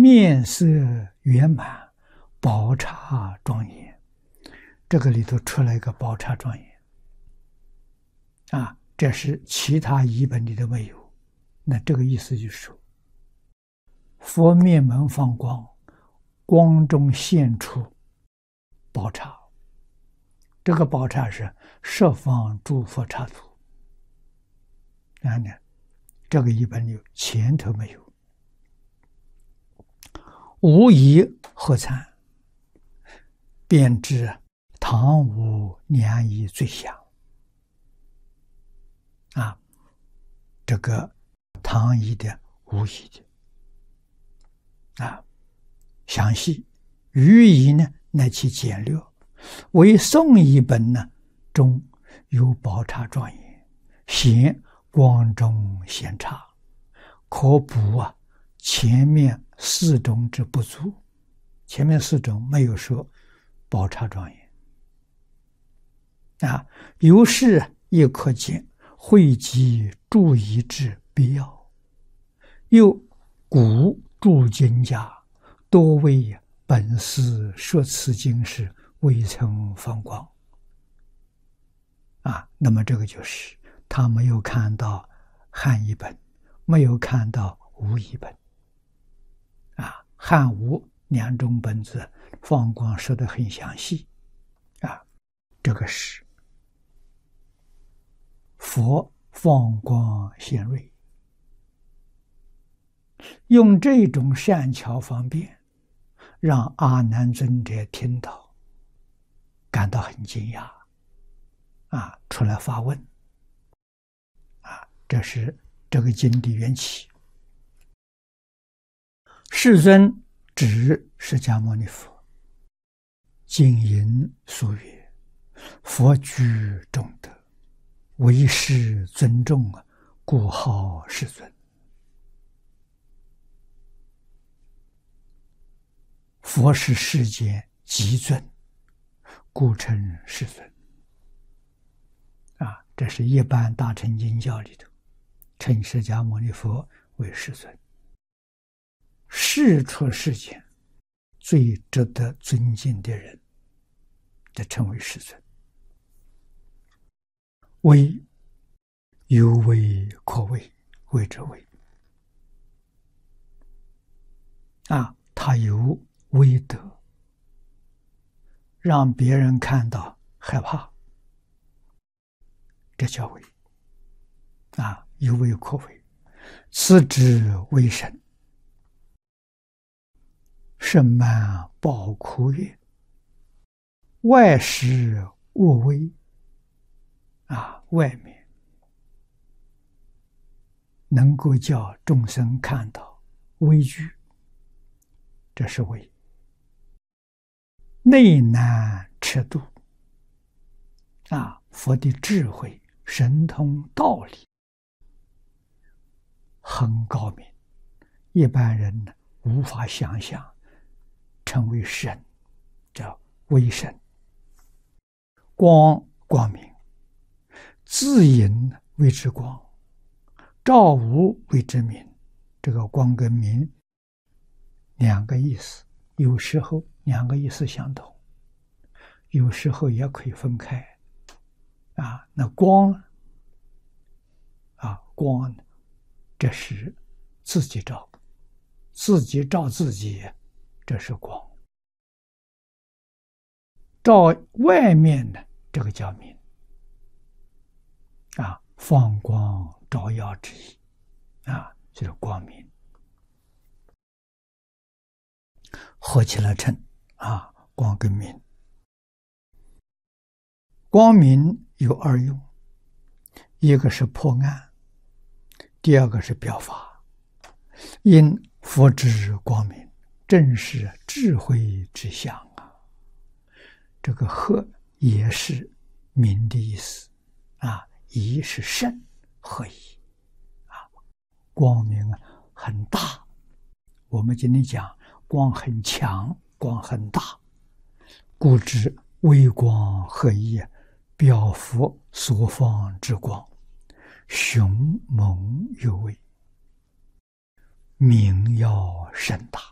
面色圆满，宝刹庄严。这个里头出来一个宝刹庄严啊，这是其他译本里都没有。那这个意思就是说，佛面门放光，光中现出宝刹。这个宝刹是十方诸佛刹土啊，呢，这个译本有，前头没有。无疑何参，便知唐无良医最详啊，这个唐译的无疑的啊，详细余译呢乃其简略，为宋译本呢中有宝刹庄严，显光中显刹，可补啊前面四种之不足。前面四种没有说宝刹庄严啊，由是也可见汇集注译之必要。又古注经家多为本师说此经时未曾放光啊，那么这个就是他没有看到汉译本，没有看到吴译本啊，汉吴两种本子放光说得很详细啊，这个是佛放光显锐，用这种善巧方便，让阿难尊者听到，感到很惊讶啊，出来发问啊，这是这个经的缘起。世尊指释迦牟尼佛，经引述曰：佛居中德，为师尊重，故号世尊。佛是世间极尊，故称世尊啊，这是一般大乘经教里头称释迦牟尼佛为世尊。世出世间最值得尊敬的人，这称为世尊。为有为可为，为者为啊，他有威德，让别人看到害怕，这叫为啊，有为可为。此之为神，甚满宝窟曰：外实无威啊，外面能够叫众生看到畏惧，这是为。内难测度啊，佛的智慧神通道理很高明，一般人呢无法想象，称为神，叫为神。光明，自隐为之光，照无为之明。这个光跟明两个意思，有时候两个意思相同，有时候也可以分开啊。那光啊，光这是自己照，自己照自己，这是光。照外面的这个叫明啊，放光照耀之意啊，就是光明。合起来称啊，光跟明。光明有二用，一个是破暗，第二个是表法。因佛之光明，正是智慧之相啊。这个和也是明的意思啊，一是圣合一啊，光明很大。我们今天讲光很强，光很大，故知微光合一，表佛所放之光，雄猛有为，名要甚大。